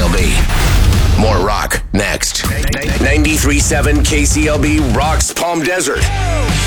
KCLB. More rock next. 93.7 KCLB rocks Palm Desert.